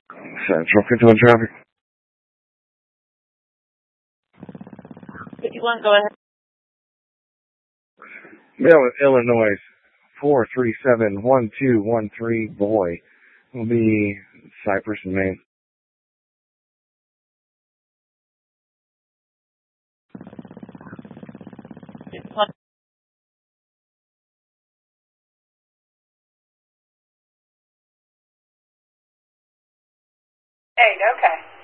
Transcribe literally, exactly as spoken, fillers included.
Central fifty-one traffic. fifty-one, go ahead. Maryland, Illinois, four three seven one two one three. Boy, will be Cypress and Maine. fifty-one. Eight, okay.